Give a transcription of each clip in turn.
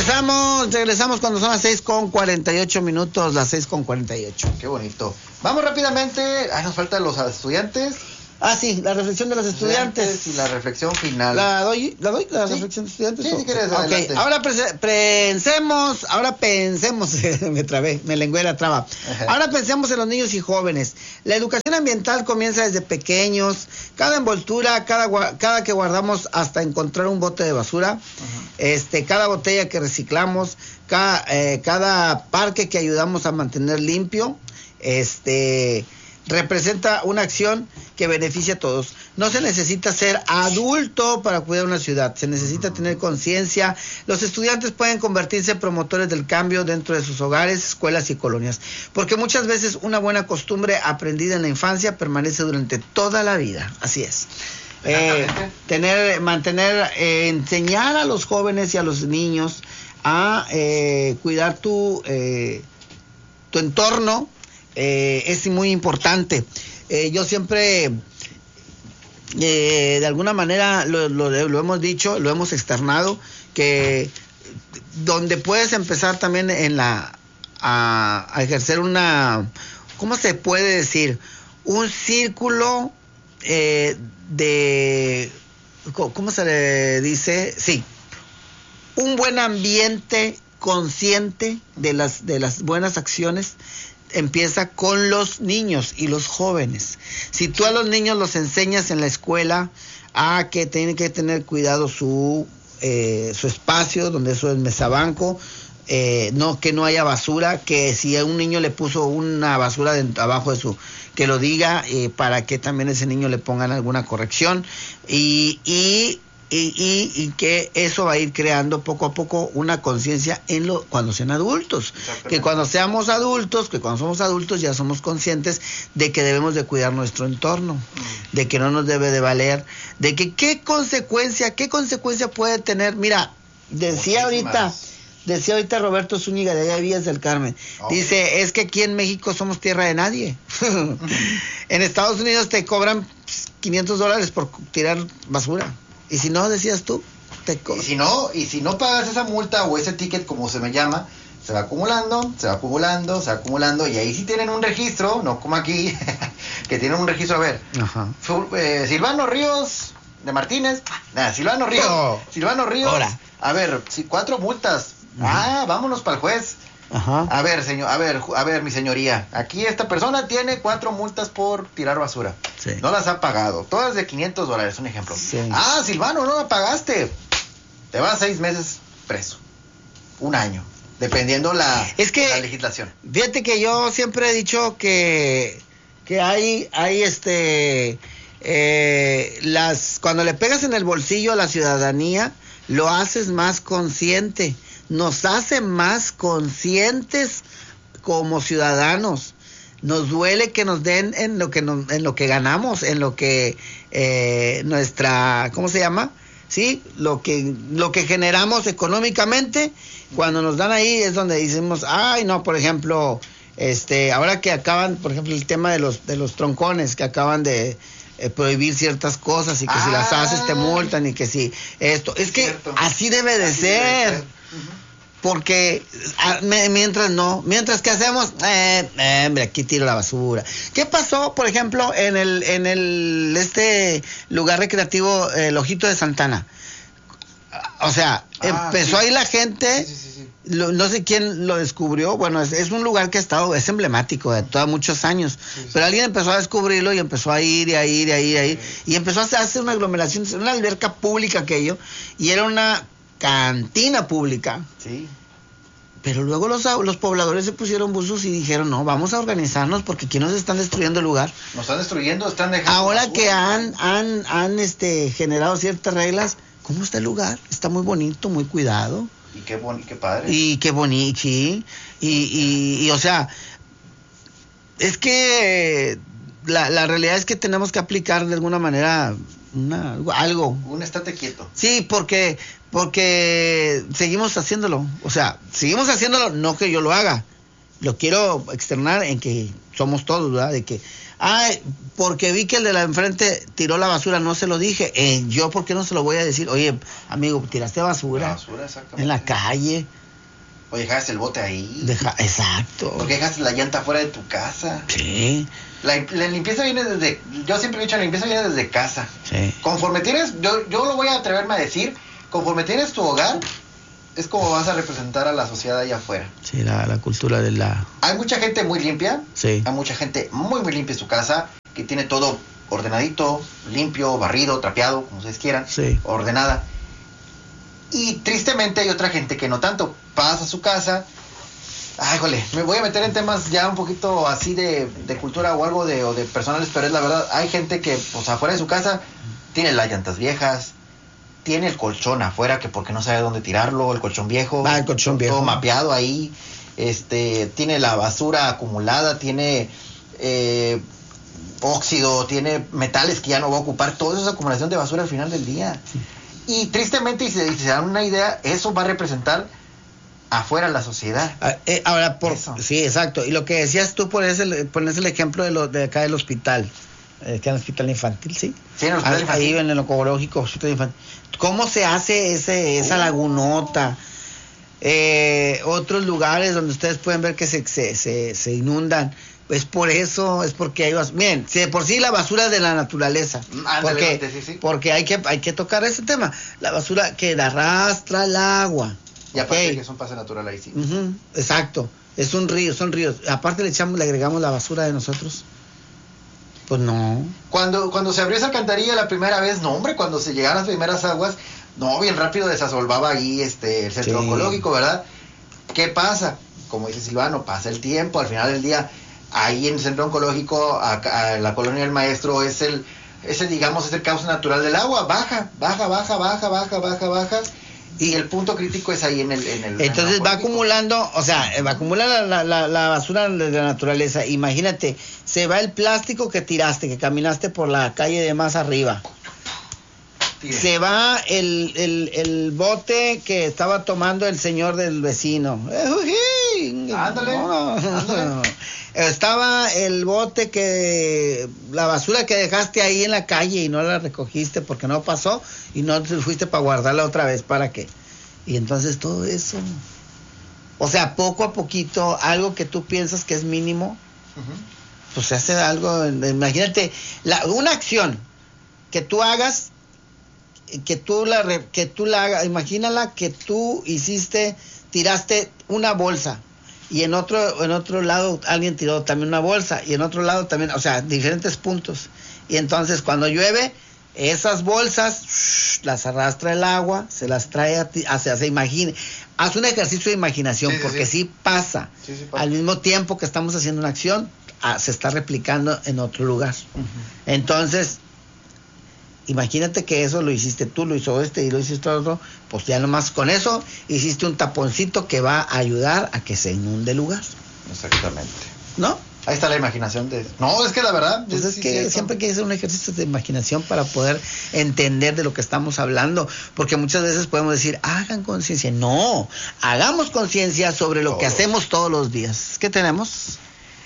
Regresamos cuando son las 6:48, las 6:48. Qué bonito. Vamos rápidamente. Nos faltan los estudiantes. Sí, la reflexión de los estudiantes. Y la reflexión final. ¿La doy? ¿La ¿Sí? reflexión de estudiantes? Sí, si quieres, adelante. Ahora pensemos, me trabé, me lengué la traba. Ajá. Ahora pensemos en los niños y jóvenes. La educación ambiental comienza desde pequeños. Cada envoltura, cada que guardamos hasta encontrar un bote de basura, cada botella que reciclamos, cada parque que ayudamos a mantener limpio, representa una acción que beneficia a todos. No se necesita ser adulto para cuidar una ciudad, se necesita tener conciencia. Los estudiantes pueden convertirse en promotores del cambio dentro de sus hogares, escuelas y colonias, porque muchas veces una buena costumbre aprendida en la infancia permanece durante toda la vida. Así es. Enseñar a los jóvenes y a los niños a cuidar tu entorno es muy importante. Yo siempre de alguna manera lo hemos dicho, lo hemos externado, que donde puedes empezar también a ejercer ¿cómo se puede decir? Un círculo ¿cómo se le dice? Sí, un buen ambiente consciente de las buenas acciones empieza con los niños y los jóvenes. Si tú a los niños los enseñas en la escuela a que tienen que tener cuidado su espacio, donde eso es mesabanco, que no haya basura, que si a un niño le puso una basura abajo de que lo diga, para que también ese niño le pongan alguna corrección, y que eso va a ir creando poco a poco una conciencia cuando sean adultos, que cuando somos adultos ya somos conscientes de que debemos de cuidar nuestro entorno, de que no nos debe de valer, de que qué consecuencia puede tener. Mira, decía ahorita Roberto Zúñiga de allá de Villas del Carmen, dice, es que aquí en México somos tierra de nadie. En Estados Unidos te cobran $500 por tirar basura. Y si no, decías tú, y si no pagas esa multa o ese ticket, como se me llama, se va acumulando, y ahí sí tienen un registro, no como aquí, que tienen un registro. A ver, Silvano Ríos de Martínez, Silvano Ríos, Ahora. A ver, 4 multas, vámonos para el juez. A ver, señor, a ver, mi señoría, aquí esta persona tiene 4 multas por tirar basura. Sí. No las ha pagado, todas de $500, un ejemplo. Sí. Silvano, no la pagaste. Te vas 6 meses preso, 1 año, dependiendo la legislación. Fíjate que yo siempre he dicho que hay cuando le pegas en el bolsillo a la ciudadanía, lo haces más consciente. Nos hace más conscientes como ciudadanos. Nos duele que nos den en lo que ganamos, en lo que nuestra, ¿cómo se llama? Sí, lo que generamos económicamente. Cuando nos dan ahí es donde decimos, por ejemplo, ahora que acaban, por ejemplo, el tema de los troncones, que acaban de prohibir ciertas cosas, y que si las haces te multan, y que si esto, es que cierto. Así debe de ser. Porque mientras que hacemos, aquí tiro la basura. ¿Qué pasó, por ejemplo, en el lugar recreativo, el Ojito de Santana? O sea, empezó ahí la gente, sí. No sé quién lo descubrió. Bueno, es un lugar que es emblemático de todos muchos años, sí. Pero alguien empezó a descubrirlo y empezó a ir, y empezó a hacer una aglomeración, una alberca pública aquello, y era una cantina pública. Sí. Pero luego los pobladores se pusieron buzos y dijeron, no, vamos a organizarnos, porque aquí nos están destruyendo el lugar. Nos están destruyendo, están dejando. Ahora que han generado ciertas reglas, ¿cómo está el lugar? Está muy bonito, muy cuidado. Y qué padre. Y qué bonito, sí. Y o sea, es que la realidad es que tenemos que aplicar de alguna manera algo. Un estate quieto. Sí, porque seguimos haciéndolo. O sea, seguimos haciéndolo, no que yo lo haga. Lo quiero externar en que somos todos, ¿verdad? De que Ay, porque vi que el de la enfrente tiró la basura, no se lo dije. Yo, ¿por qué no se lo voy a decir? Oye, amigo, tiraste basura. Exactamente. En la calle. O dejaste el bote ahí. Exacto. Porque dejaste la llanta fuera de tu casa. Sí. La limpieza viene desde, yo siempre he dicho, la limpieza viene desde casa. Sí. Conforme tienes, yo lo voy a atreverme a decir, conforme tienes tu hogar, es como vas a representar a la sociedad allá afuera. Sí, la cultura de la... Hay mucha gente muy limpia, sí. Hay mucha gente muy limpia en su casa, que tiene todo ordenadito, limpio, barrido, trapeado, como ustedes quieran, sí. Ordenada. Y tristemente hay otra gente que no tanto, pasa a su casa, ay, jole, me voy a meter en temas ya un poquito así de cultura o algo de personales, pero es la verdad, hay gente que, pues afuera de su casa, tiene las llantas viejas, tiene el colchón afuera, que porque no sabe dónde tirarlo, el colchón viejo, el colchón viejo, todo mapeado ahí, tiene la basura acumulada, tiene óxido, tiene metales que ya no va a ocupar, toda esa acumulación de basura al final del día. Sí. Y tristemente, y se dan una idea, eso va a representar afuera la sociedad. Ahora, sí, exacto. Y lo que decías tú, pones el ejemplo de acá del hospital, que es el hospital infantil, ¿sí? Sí, en el hospital infantil. Ahí en el oncológico, hospital infantil. ¿Cómo se hace esa lagunota? Otros lugares donde ustedes pueden ver que se inundan. Es por eso, es porque hay basura. Miren, si de por sí la basura es de la naturaleza. Porque hay que tocar ese tema. La basura que arrastra el agua. Y aparte que es un pase natural ahí, sí. Exacto. Es un río, son ríos. Aparte le agregamos la basura de nosotros. Pues no. Cuando se abrió esa alcantarilla la primera vez, no, hombre, cuando se llegaron las primeras aguas, no, bien rápido desasolvaba ahí el centro oncológico, ¿verdad? ¿Qué pasa? Como dice Silvano, pasa el tiempo, al final del día, ahí en el centro oncológico, a la colonia del Maestro, es el cauce natural del agua, baja. Y el punto crítico es ahí en el entonces va acumulando, va a acumular la basura de la naturaleza. Imagínate, se va el plástico que tiraste, que caminaste por la calle de más arriba. Tire. Se va el bote que estaba tomando el señor del vecino. Ándale. Estaba el bote la basura que dejaste ahí en la calle y no la recogiste porque no pasó y no te fuiste para guardarla otra vez, ¿para qué? Y entonces todo eso, poco a poquito, algo que tú piensas que es mínimo, pues se hace algo. Imagínate, una acción que tú hagas, que tú la hagas, imagínala que tú tiraste una bolsa. Y en otro lado alguien tiró también una bolsa, y en otro lado también, diferentes puntos. Y entonces cuando llueve, esas bolsas las arrastra el agua, se las trae a ti, se imagina. Haz un ejercicio de imaginación, porque sí pasa. Al mismo tiempo que estamos haciendo una acción, se está replicando en otro lugar. Entonces, imagínate que eso lo hiciste tú, lo hizo y lo hiciste otro, pues ya nomás con eso hiciste un taponcito que va a ayudar a que se inunde el lugar. Exactamente. ¿No? Ahí está la imaginación No, es que la verdad... Pues es que siempre hay que hacer un ejercicio de imaginación para poder entender de lo que estamos hablando, porque muchas veces podemos decir, hagan conciencia. No, hagamos conciencia sobre lo que hacemos todos los días. ¿Qué tenemos?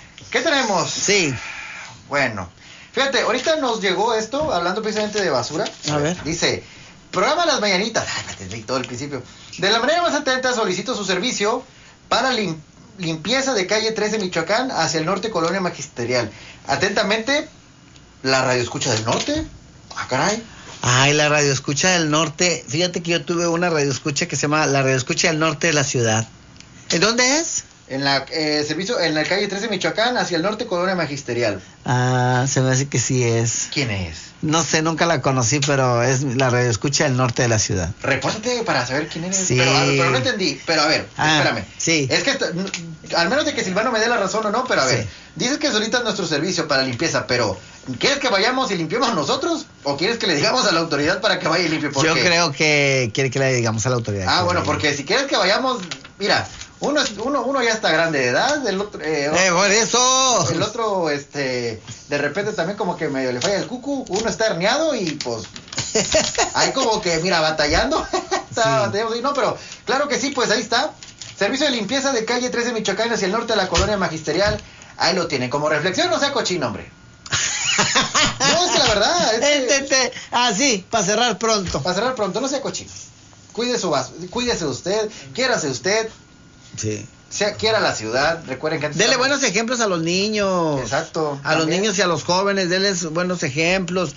Sí. Bueno, fíjate, ahorita nos llegó esto, hablando precisamente de basura. A ver. Dice, programa Las Mañanitas, todo el principio. De la manera más atenta solicito su servicio para limpieza de calle 13 Michoacán hacia el norte, Colonia Magisterial. Atentamente, la radioescucha del norte. Ah, caray. Ay, la radioescucha del norte. Fíjate que yo tuve una radioescucha que se llama la radioescucha del norte de la ciudad. ¿En dónde es? En la servicio en la calle 13 Michoacán hacia el norte, Colonia Magisterial. Ah, se me hace que sí es. ¿Quién es? No sé, nunca la conocí, pero es la radioescucha del norte de la ciudad. Repórtate para saber quién eres. Sí. Pero no entendí. Pero a ver, espérame. Sí. Es que al menos de que Silvano me dé la razón o no, pero a ver, dices que solicitas nuestro servicio para limpieza, pero ¿quieres que vayamos y limpiemos nosotros? ¿O quieres que le digamos a la autoridad para que vaya y limpie? Yo creo que quiere que le digamos a la autoridad. Ah, bueno, porque si quieres que vayamos, mira, uno ya está grande de edad, el otro por eso. El otro de repente también como que medio le falla el cucu, uno está herniado y pues ahí como que mira batallando. No, pero claro que sí, pues ahí está. Servicio de limpieza de calle 13 Michoacán hacia el norte de la Colonia Magisterial. Ahí lo tienen, como reflexión, no sea cochino, hombre. No, es que la verdad. Así, para cerrar pronto. Para cerrar pronto, no sea cochino. Cuídese usted, quiérase usted. Sí. Quiera la ciudad, recuerden que antes dele buenos ejemplos a los niños. Exacto. A los niños y a los jóvenes, denles buenos ejemplos.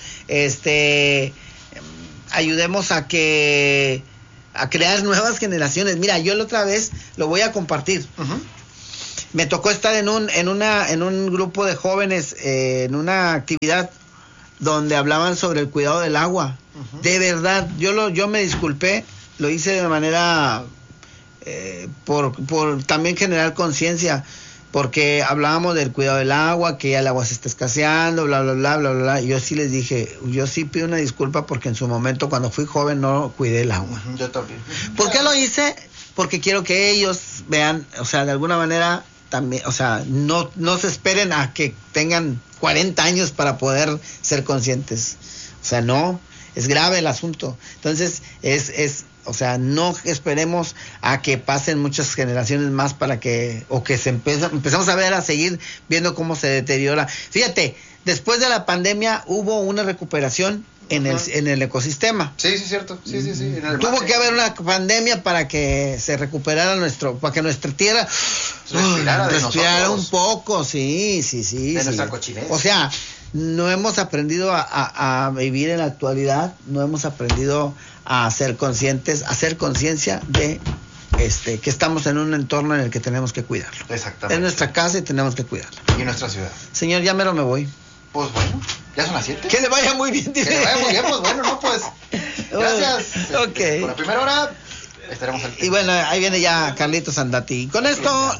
Ayudemos a crear nuevas generaciones. Mira, yo la otra vez lo voy a compartir. Uh-huh. Me tocó estar en un grupo de jóvenes, en una actividad donde hablaban sobre el cuidado del agua. Uh-huh. De verdad, yo me disculpé, lo hice de manera por también generar conciencia, porque hablábamos del cuidado del agua, que ya el agua se está escaseando, bla, bla, bla, bla, bla. Y yo sí les dije, yo sí pido una disculpa porque en su momento, cuando fui joven, no cuidé el agua. Yo también. ¿Por qué lo hice? Porque quiero que ellos vean, o sea, de alguna manera también, o sea, no se esperen a que tengan 40 años para poder ser conscientes. O sea, no, es grave el asunto. Entonces, o sea, no esperemos a que pasen muchas generaciones más para que, o que empezamos a seguir viendo cómo se deteriora. Fíjate, después de la pandemia hubo una recuperación en el ecosistema. Sí, cierto. Sí. Tuvo que haber una pandemia para que se recuperara para que nuestra tierra respirara un poco, sí. Nuestra cochinez. O sea, no hemos aprendido a vivir en la actualidad, no hemos aprendido a ser conscientes, a hacer conciencia de que estamos en un entorno en el que tenemos que cuidarlo. Exactamente. Es nuestra casa y tenemos que cuidarla. Y nuestra ciudad. Señor, ya mero me voy. Pues bueno, ya son las 7. Que le vaya muy bien. Que le vaya muy bien, pues bueno, no, pues. Gracias. Ok. Por la primera hora estaremos Y bueno, ahí viene ya Carlitos Andati. Con esto,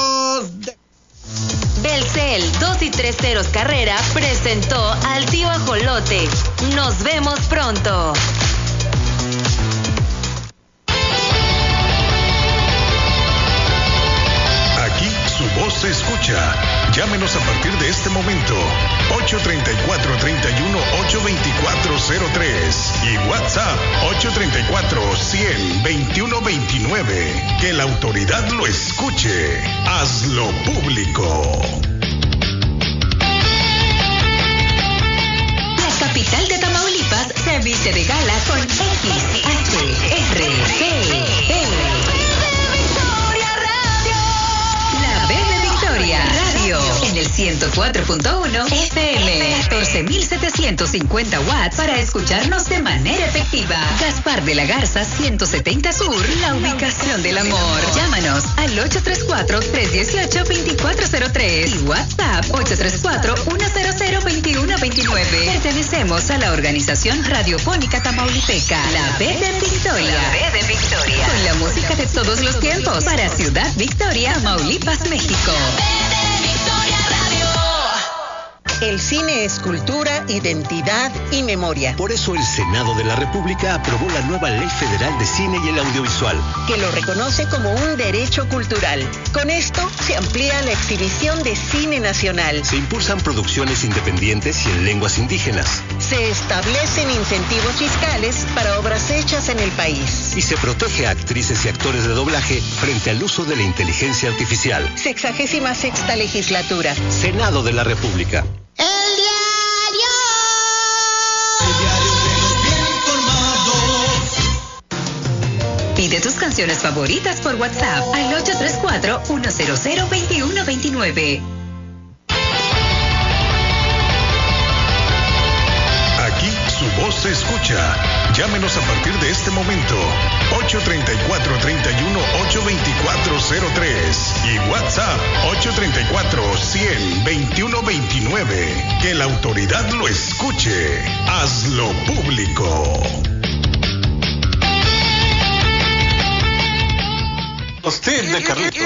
Belcel 2 y 3 ceros Carrera presentó al Tío Ajolote. Nos vemos pronto. Aquí su voz se escucha. Llámenos a partir de este momento. 834-31-82403 y WhatsApp 834-100-2129. Que la autoridad lo escuche. Hazlo público. La capital de Tamaulipas se viste de gala con XHRCB. La B de Victoria Radio en el 104.1 FM, 14,750 watts para escucharnos de manera efectiva. Gaspar de la Garza 170 Sur, la ubicación del amor. Llámanos al 834-318-2403 y WhatsApp 834-100-2129. Pertenecemos a la organización radiofónica tamaulipeca, la B de Victoria. La B de Victoria. Con la música de todos los tiempos para Ciudad Victoria, Tamaulipas, México. El cine es cultura, identidad y memoria. Por eso el Senado de la República aprobó la nueva Ley Federal de Cine y el Audiovisual, que lo reconoce como un derecho cultural. Con esto se amplía la exhibición de cine nacional. Se impulsan producciones independientes y en lenguas indígenas. Se establecen incentivos fiscales para obras hechas en el país. Y se protege a actrices y actores de doblaje frente al uso de la inteligencia artificial. 66ª legislatura. Senado de la República. El diario de los bien informados. Pide tus canciones favoritas por WhatsApp al 834-100-2129. Aquí su voz se escucha. Llámenos a partir de este momento. 834-31-82403 y WhatsApp 834-100-2129. Que la autoridad lo escuche. Hazlo público. Usted de Carlitos.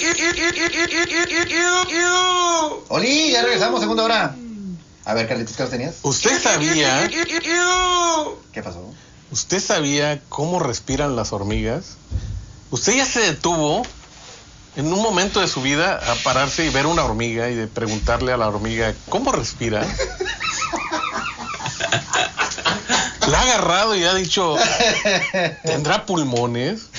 Oli, ya regresamos, segunda hora. A ver, Carlitos, ¿qué los tenías? ¿Usted sabía? ¿Qué pasó? ¿Usted sabía cómo respiran las hormigas? ¿Usted ya se detuvo en un momento de su vida a pararse y ver una hormiga y de preguntarle a la hormiga cómo respira? La ha agarrado y ha dicho, ¿tendrá pulmones?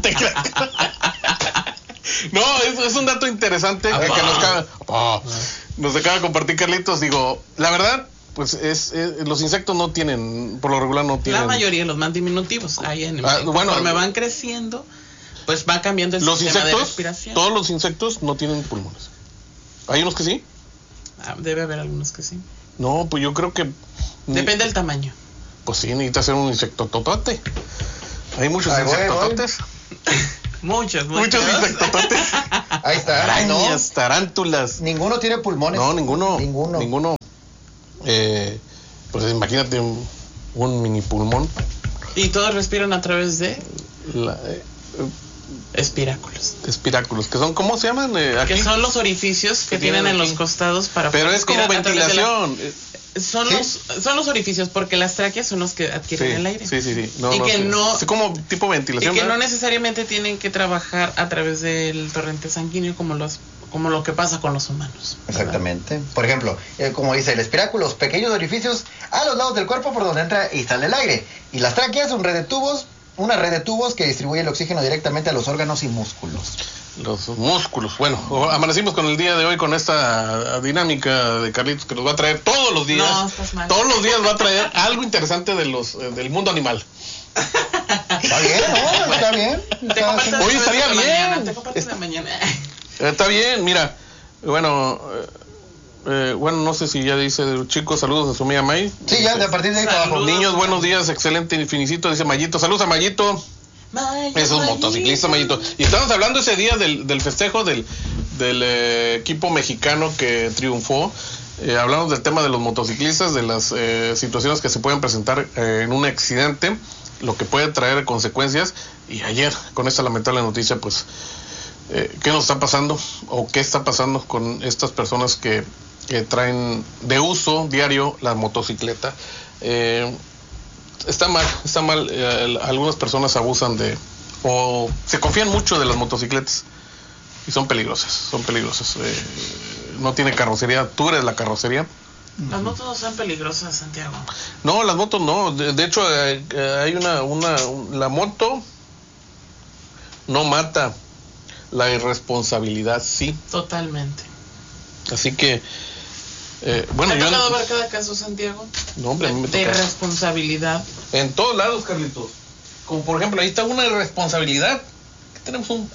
No, es un dato interesante que nos cabe. nos acaba de compartir Carlitos. Digo, la verdad, pues los insectos no tienen, por lo regular no tienen. La mayoría de los más diminutivos. Conforme van creciendo, pues va cambiando el sistema de respiración. Todos los insectos no tienen pulmones. ¿Hay unos que sí? Debe haber algunos que sí. No, pues yo creo que... Depende del tamaño. Pues sí, necesita ser un insectototote. Hay muchos insectototes. Muchos insectototes. Ahí está. Arañas, tarántulas. Ninguno tiene pulmones. No, ninguno. Pues imagínate un mini pulmón. Y todos respiran a través de espiráculos, que son, ¿cómo se llaman? Que son los orificios que tienen en los costados para pero es como ventilación. Son los orificios, porque las tráqueas son los que adquieren el aire. Sí. Es como tipo ventilación. Y que no necesariamente tienen que trabajar a través del torrente sanguíneo como lo que pasa con los humanos. Exactamente. Por ejemplo, como dice el espiráculo, los pequeños orificios a los lados del cuerpo por donde entra y sale el aire. Y las tráqueas, una red de tubos que distribuye el oxígeno directamente a los órganos y músculos. Los músculos. Bueno, amanecimos con el día de hoy con esta dinámica de Carlitos que nos va a traer todos los días. No, estás mal. Todos los días va a traer algo interesante de del mundo animal. Está bien, ¿no? Está bien. Oye, estaría bien. Te compartes de mañana. Está bien, mira. Bueno, no sé si ya dice, chicos, saludos a su amiga May. Sí, ya, de a partir de ahí para abajo. Niños, buenos días, excelente y finicito, dice Mayito. Saludos a Mayito. Es un motociclista, Mayito. Y estamos hablando ese día del festejo del equipo mexicano que triunfó. Hablamos del tema de los motociclistas, de las situaciones que se pueden presentar en un accidente, lo que puede traer consecuencias. Y ayer, con esta lamentable noticia, pues, ¿qué nos está pasando? ¿O qué está pasando con estas personas que traen de uso diario la motocicleta? Está mal. Algunas personas abusan o se confían mucho de las motocicletas y son peligrosas. No tiene carrocería, tú eres la carrocería. Las motos no son peligrosas, Santiago. No, las motos no. De hecho, hay la moto no mata, la irresponsabilidad sí. Totalmente. Así que ¿Te ha tocado ver cada caso, Santiago? No, hombre, de irresponsabilidad. En todos lados, Carlitos. Como por ejemplo, ahí está una irresponsabilidad. Que tenemos un...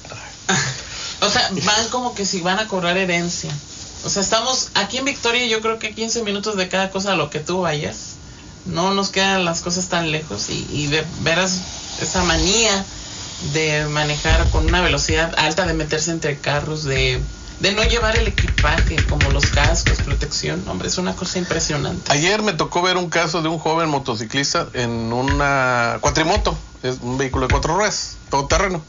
O sea, van como que si van a cobrar herencia. O sea, estamos aquí en Victoria, yo creo que 15 minutos de cada cosa a lo que tú vayas. No nos quedan las cosas tan lejos. Y de veras, esa manía de manejar con una velocidad alta, de meterse entre carros, de no llevar el equipaje, como los cascos, protección. Hombre, es una cosa impresionante. Ayer me tocó ver un caso de un joven motociclista en una cuatrimoto, es un vehículo de 4 ruedas, todoterreno.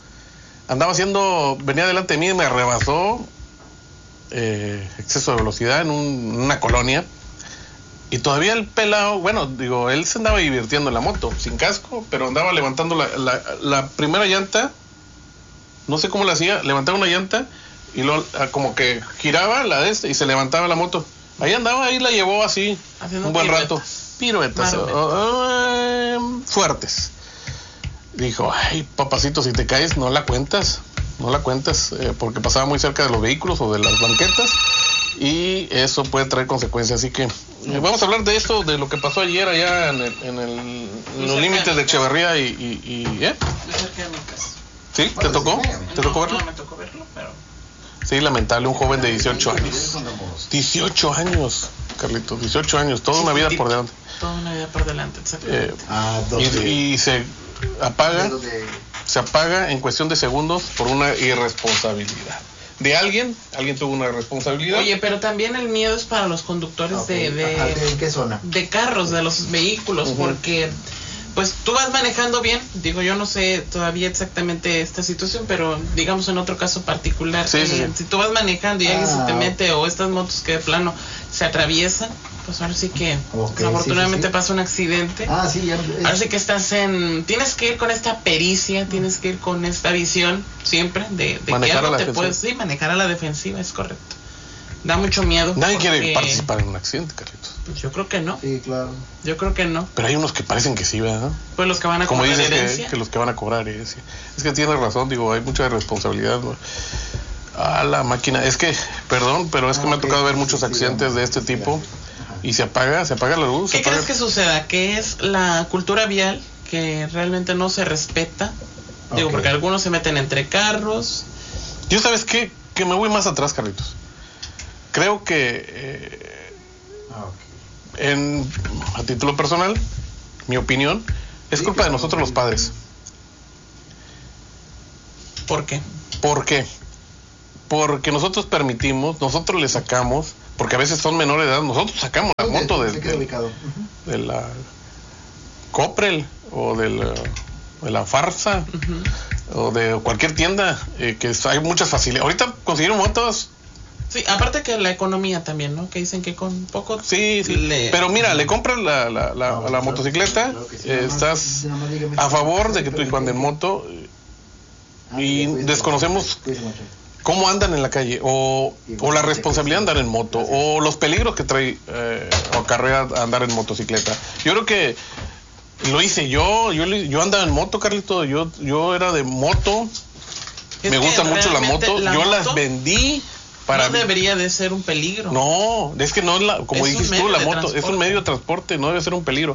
Venía delante de mí y me rebasó, exceso de velocidad en una colonia. Y todavía el pelado, él se andaba divirtiendo en la moto, sin casco, pero andaba levantando la primera llanta, no sé cómo la hacía, levantaba una llanta y luego como que giraba y se levantaba la moto. Ahí andaba, ahí la llevó así haciendo un buen rato. Piruetas fuertes. Dijo, ay, papacito, si te caes no la cuentas, porque pasaba muy cerca de los vehículos o de las banquetas y eso puede traer consecuencias. Así que vamos a hablar de esto, de lo que pasó ayer allá en los límites de Echeverría y ¿sí? ¿Te tocó? ¿Te tocó verlo? No me tocó verlo, pero... Sí, lamentable, un joven de 18 años. 18 años, Carlitos, 18 años, toda una vida por delante. Toda una vida por delante, exactamente. Y se apaga en cuestión de segundos por una irresponsabilidad. De alguien tuvo una responsabilidad. Oye, pero también el miedo es para los conductores ¿En qué zona? De carros, de los vehículos, porque... Pues tú vas manejando bien, digo, yo no sé todavía exactamente esta situación, pero digamos en otro caso particular, si tú vas manejando y alguien se te mete, o estas motos que de plano se atraviesan, pues ahora sí que afortunadamente pasa un accidente. Ahora sí que tienes que ir con esta pericia, tienes que ir con esta visión siempre de que algo te puedes, manejar a la defensiva, es correcto. Da mucho miedo. Nadie quiere participar en un accidente, Carlitos. Pues yo creo que no. Sí, claro. Yo creo que no. Pero hay unos que parecen que sí, ¿verdad? Pues los que van a cobrar herencia. Que los que van a cobrar herencia. Es que tienes razón, hay mucha responsabilidad, ¿no? A la máquina. Es que, perdón, pero es que me ha tocado ver muchos accidentes de este tipo y se apaga la luz. ¿Qué crees que suceda? ¿Que es la cultura vial que realmente no se respeta? Digo, porque algunos se meten entre carros. Yo, ¿sabes qué? Que me voy más atrás, Carlitos. Creo que a título personal, mi opinión, es culpa de nosotros los padres. ¿Por qué? ¿Por qué? Porque nosotros permitimos, nosotros le sacamos, porque a veces son menores de edad, nosotros sacamos la moto de la Coprel o de la Farsa o de cualquier tienda, que hay muchas facilidades. Ahorita consiguieron motos. Sí, aparte que la economía también, ¿no? Que dicen que con poco... Sí. Pero mira, le compras la motocicleta, estás a favor de que tu hijo ande en moto y desconocemos cómo andan en la calle o la responsabilidad de andar en moto o los peligros que trae o acarrea andar en motocicleta. Yo creo que lo hice yo andaba en moto, Carlito, yo era de moto, me gusta mucho la moto, yo las vendí. No debería de ser un peligro. No, es que no es como dijiste tú, la moto es un medio de transporte, no debe ser un peligro.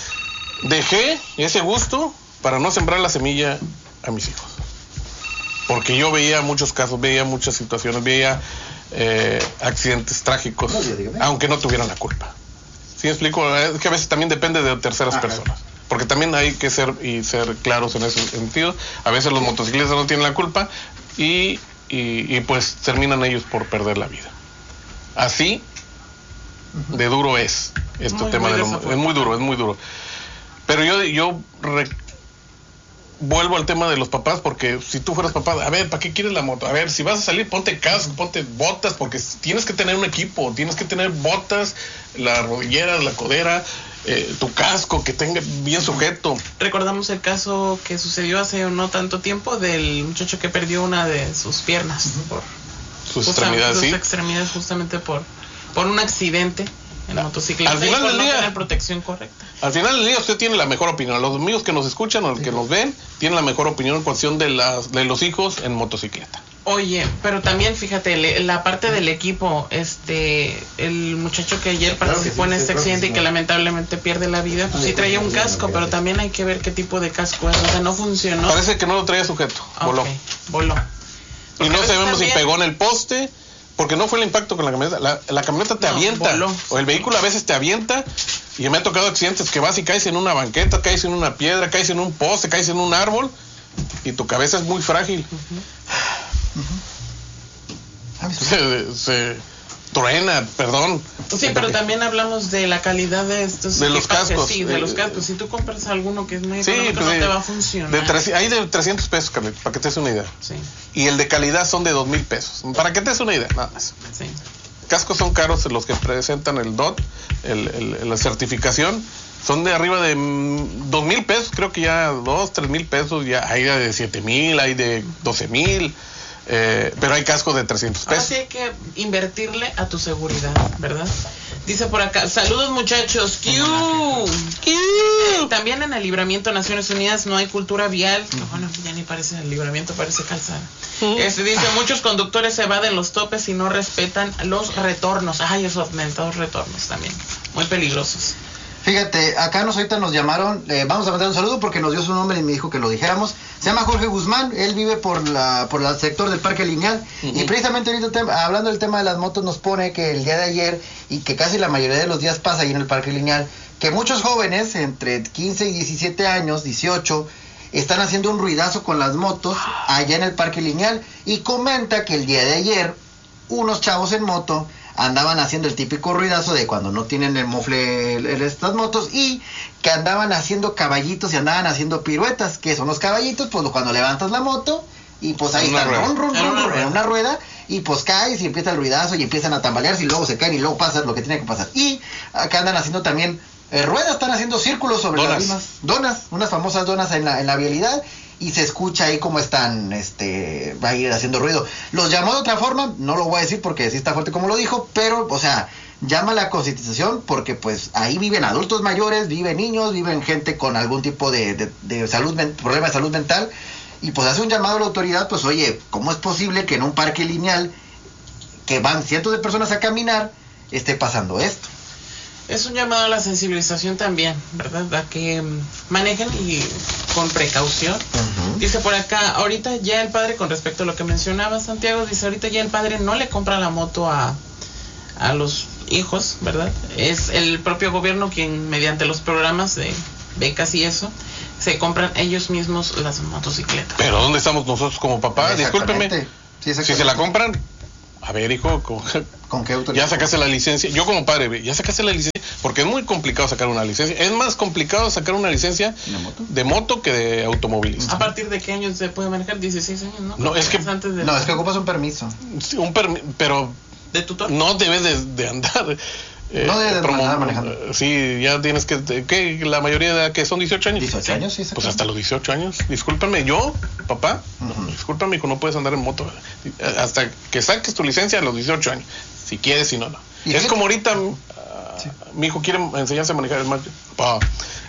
Dejé ese gusto para no sembrar la semilla a mis hijos. Porque yo veía muchos casos, veía muchas situaciones, veía accidentes trágicos, aunque no tuvieran la culpa. ¿Sí me explico? Es que a veces también depende de terceras personas. Porque también hay que ser claros en ese sentido. A veces los motociclistas no tienen la culpa y pues terminan ellos por perder la vida. Así de duro es este tema es muy duro. Pero yo vuelvo al tema de los papás, porque si tú fueras papá, a ver, ¿para qué quieres la moto? A ver, si vas a salir, ponte casco, ponte botas, porque tienes que tener un equipo, tienes que tener botas, las rodilleras, la codera, tu casco que tenga bien sujeto. Recordamos el caso que sucedió hace no tanto tiempo del muchacho que perdió una de sus piernas por sus extremidades, justamente por un accidente en la motocicleta. Al final del día, tener protección correcta. Al final del día usted tiene la mejor opinión. Los amigos que nos escuchan o que nos ven tienen la mejor opinión en cuestión de los hijos en motocicleta. Oye, pero también fíjate, la parte del equipo, el muchacho que ayer participó en este accidente y que lamentablemente pierde la vida, pues sí traía un casco, pero también hay que ver qué tipo de casco es, o sea, no funcionó. Parece que no lo traía sujeto, voló. Y no sabemos si pegó en el poste, porque no fue el impacto con la camioneta. La camioneta te avienta, o el vehículo a veces te avienta, y me ha tocado accidentes que vas y caes en una banqueta, caes en una piedra, caes en un poste, caes en un árbol, y tu cabeza es muy frágil. Se truena, perdón. Sí, pero también hablamos de la calidad de estos de los cascos. Sí, de los cascos. Si tú compras alguno que es muy económico, no te va a funcionar. Hay de 300 pesos, Carlet, para que te des una idea. Sí. Y el de calidad son de 2,000 pesos. Para que te des una idea, nada más. Sí. Cascos son caros, los que presentan el DOT, la certificación, son de arriba de 2,000 pesos, creo que ya 2,000-3,000 pesos, ya hay de 7,000, hay de 12,000. Pero hay cascos de 300 pesos. Así hay que invertirle a tu seguridad, ¿verdad? Dice por acá, saludos muchachos. También en el Libramiento Naciones Unidas no hay cultura vial. Bueno, ya ni parece el libramiento, parece calzada. Dice, muchos conductores se evaden los topes y no respetan los retornos. Ay, esos mentados retornos también, muy peligrosos. Fíjate, acá ahorita nos llamaron, vamos a mandar un saludo porque nos dio su nombre y me dijo que lo dijéramos. Se llama Jorge Guzmán, él vive por el sector del Parque Lineal. Y precisamente ahorita hablando del tema de las motos nos pone que el día de ayer, y que casi la mayoría de los días pasa ahí en el Parque Lineal, que muchos jóvenes entre 15 y 17 años, 18, están haciendo un ruidazo con las motos allá en el Parque Lineal. Y comenta que el día de ayer unos chavos en moto andaban haciendo el típico ruidazo de cuando no tienen el mofle estas motos, y que andaban haciendo caballitos y andaban haciendo piruetas. ¿Qué son los caballitos? Pues cuando levantas la moto y pues ahí están en una rueda, y pues caes y empieza el ruidazo y empiezan a tambalearse y luego se caen y luego pasa lo que tiene que pasar. Y acá andan haciendo también ruedas, están haciendo círculos sobre las mismas donas, unas famosas donas en la vialidad, y se escucha ahí cómo están va a ir haciendo ruido. Los llamó de otra forma, no lo voy a decir porque sí está fuerte como lo dijo, pero, o sea, llama a la concientización porque pues ahí viven adultos mayores, viven niños, viven gente con algún tipo de salud, problema de salud mental, Y pues hace un llamado a la autoridad, pues oye, ¿cómo es posible que en un parque lineal que van cientos de personas a caminar esté pasando esto? Es un llamado a la sensibilización también, ¿verdad? A que manejen y con precaución. Dice por acá, ahorita ya el padre, con respecto a lo que mencionaba Santiago, dice ahorita ya el padre no le compra la moto a los hijos, ¿verdad? Es el propio gobierno quien mediante los programas de becas y eso, se compran ellos mismos las motocicletas. Pero ¿dónde estamos nosotros como papá? Discúlpeme. Sí, si se la compran, a ver, hijo, ¿con qué autoridad? Ya sacaste la licencia. Yo como padre, ya sacaste la licencia, porque es muy complicado sacar una licencia. Es más complicado sacar una licencia de moto que de automovilista. ¿A partir de qué años se puede manejar? 16 años, ¿no? No, es que ocupas un permiso. Pero de tutor. No debes de andar. No debes de andar manejando. Sí, ya tienes que la mayoría de edad que son 18 años. 18 años, sí. Pues hasta los 18 años. Discúlpame, yo, papá, discúlpame, hijo, no puedes andar en moto hasta que saques tu licencia a los 18 años. Si quieres, si no, no. Es como ahorita mi hijo quiere enseñarse a manejar el macho.